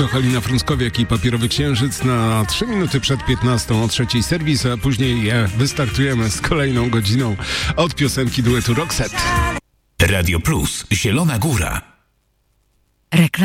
To Halina Frąckowiak i Papierowy Księżyc na 3 minuty przed 15 o 3 serwis, a później wystartujemy z kolejną godziną od piosenki duetu Roxette. Radio Plus, Zielona Góra.